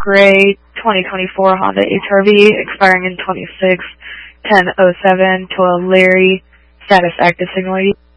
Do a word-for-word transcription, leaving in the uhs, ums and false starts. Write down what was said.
gray twenty twenty-four Honda H R V expiring in twenty-six ten oh seven, twelve Larry, status active signal.